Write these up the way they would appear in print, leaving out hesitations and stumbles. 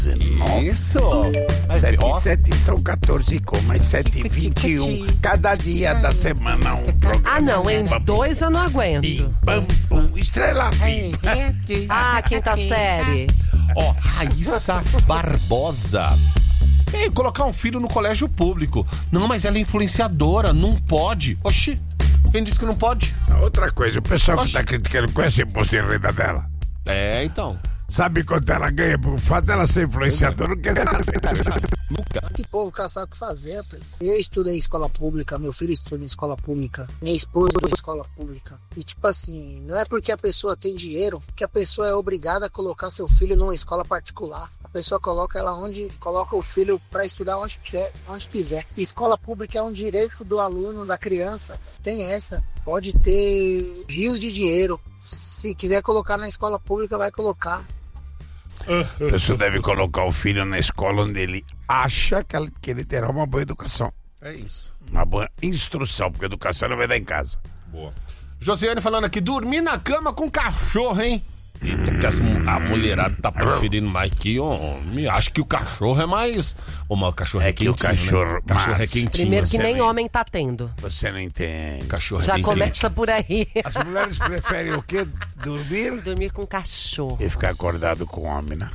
Isso! Mas 7 são 14 com mais 7, 21. Cada dia da semana um programa. Ah, não, em 2 eu não aguento. Bim, bam, bum, estrela viva. Ah, quinta série. Ó, Raíssa Barbosa. Ei, colocar um filho no colégio público. Não, mas ela é influenciadora, não pode. Oxi, quem disse que não pode? Outra coisa, o pessoal que tá criticando com esse imposto de renda dela. É, então. Sabe quanto ela ganha por fato dela ser influenciadora? Não quer Nunca. Que povo caçar o que fazer, rapaz. Eu estudei em escola pública, meu filho estuda em escola pública, minha esposa estuda em escola pública. E tipo assim, não é porque a pessoa tem dinheiro que a pessoa é obrigada a colocar seu filho numa escola particular. A pessoa coloca o filho para estudar onde quiser. E escola pública é um direito do aluno, da criança. Tem essa. Pode ter rios de dinheiro. Se quiser colocar na escola pública, vai colocar. A pessoa deve colocar o filho na escola onde ele acha que ele terá uma boa educação. É isso. Uma boa instrução, porque educação não vai dar em casa. Boa. Josiane falando aqui, dormir na cama com cachorro, hein? Eita, que a mulherada tá preferindo mais que homem. Acho que o cachorro é mais... Mas o cachorro é que o quentinho, cachorro... né? Cachorro é quentinho. Primeiro que nem nem- homem tá tendo. Você não entende. Cachorro Já é bem começa por aí. As mulheres preferem o quê? Dormir Dormir com cachorro. e ficar acordado com o homem, né?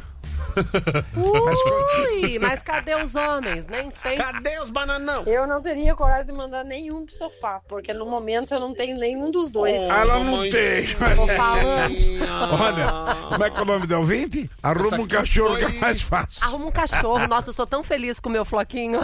Ui, mas cadê os homens? Nem tem. Cadê os bananão? Eu não teria coragem de mandar nenhum pro sofá, porque no momento eu não tenho nenhum dos dois. Ela não tem. Tô falando. Olha, como é que é o nome do ouvinte? Arruma um cachorro que é mais fácil. Arruma um cachorro. Nossa, eu sou tão feliz com o meu floquinho.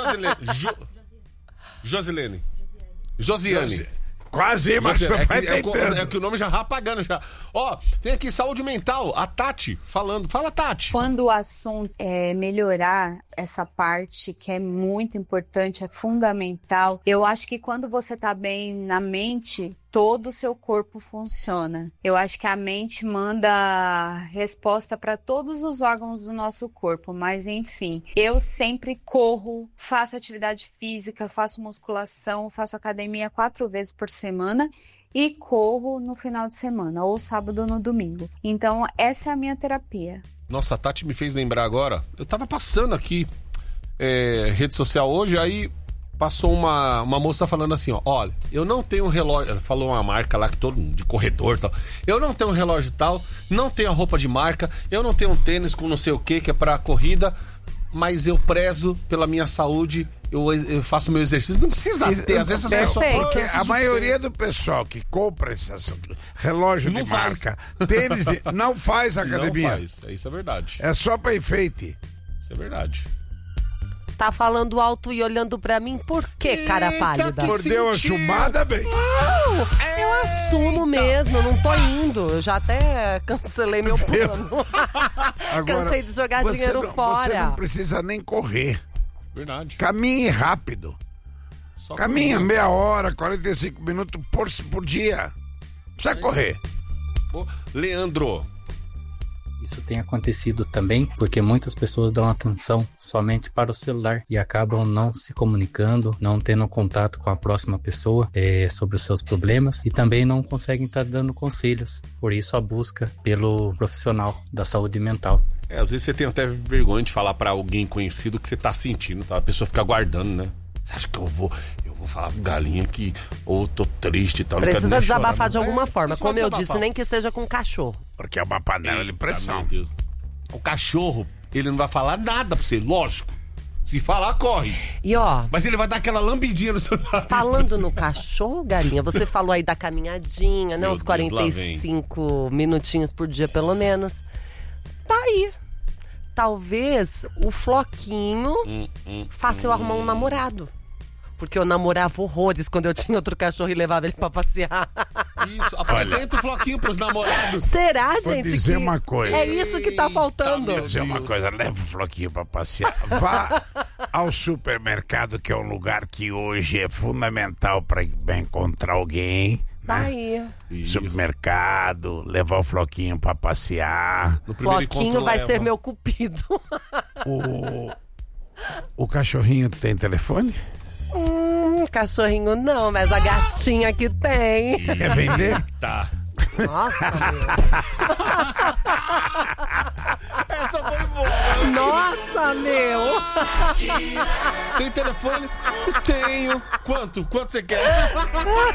Josiane. Quase, mas Josiane, vai tentando. é que o nome já tá apagando já. Ó, tem aqui saúde mental, a Tati falando. Fala, Tati. Quando o assunto é melhorar essa parte que é muito importante, é fundamental, eu acho que quando você tá bem na mente, todo o seu corpo funciona. Eu acho que a mente manda resposta para todos os órgãos do nosso corpo, mas enfim, eu sempre corro, faço atividade física, faço musculação, faço academia 4 vezes por semana e corro no final de semana, ou sábado ou no domingo. Então, essa é a minha terapia. Nossa, a Tati me fez lembrar agora. Eu tava passando aqui rede social hoje, aí passou uma moça falando assim, ó, olha, eu não tenho um relógio, ela falou uma marca lá que todo mundo de corredor e tal, eu não tenho um relógio tal, não tenho a roupa de marca, eu não tenho um tênis com não sei o que é pra corrida, mas eu prezo pela minha saúde, eu faço meu exercício, não precisa ter, às vezes as pessoas... Porque a maioria do pessoal que compra esses relógio Não de faz. marca, tênis de, não faz academia. Não faz, isso é verdade. É só pra enfeite. Isso é verdade. Tá falando alto e olhando pra mim, por que, cara pálida? Mordeu a chumada, bem. Eu assumo mesmo, não tô indo. Eu já até cancelei meu plano. Cansei de jogar dinheiro Você fora. não precisa nem correr. Verdade. Caminhe rápido. Só Caminha correr. meia hora, 45 minutos por dia. Não precisa correr. Leandro. Isso tem acontecido também porque muitas pessoas dão atenção somente para o celular e acabam não se comunicando, não tendo contato com a próxima pessoa sobre os seus problemas e também não conseguem estar dando conselhos. Por isso a busca pelo profissional da saúde mental. Às vezes você tem até vergonha de falar pra alguém conhecido o que você tá sentindo, tá? A pessoa fica guardando, né? Você acha que eu vou falar pro galinha que ou tô triste e tal. Precisa não quero nem desabafar chorar, de não. alguma forma. Você Como vai eu desabafar. disse, nem que seja com cachorro. Porque é uma panela de Eita, pressão. meu Deus. O cachorro, ele não vai falar nada pra você, lógico. Se falar, corre. E ó, Mas ele vai dar aquela lambidinha no seu nariz. falando no cachorro, galinha, você falou aí da caminhadinha, né? Meu Uns Deus, lá 45 minutinhos por dia, pelo menos. Tá aí. Talvez o Floquinho faça eu arrumar um namorado. Porque eu namorava horrores quando eu tinha outro cachorro e levava ele pra passear. Isso, apresenta o Floquinho pros namorados. Será, Vou gente? dizer que uma coisa. É isso que tá faltando. meu Vou dizer uma coisa, leva o Floquinho pra passear. Vá ao supermercado, que é um lugar que hoje é fundamental para encontrar alguém. Tá Né? aí. Isso. Supermercado, levar o Floquinho pra passear. No primeiro Floquinho encontro, vai leva. ser meu cupido. O cachorrinho tem telefone? Cachorrinho não, mas a gatinha que tem. Quer vender? Tá. Nossa, meu. Essa foi boa. Nossa, meu. Tem telefone? Tenho. Quanto? Quanto você quer?